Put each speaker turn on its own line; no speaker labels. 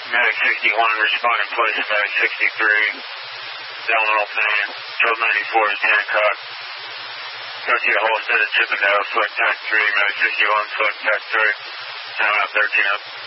Medic 61, responding place, Medic 63, Delano Fan, Code 94 is Hancock. Garcia Holstead, Chippendale, select tack 3, Medic 61, select tack 3, time out 13 up.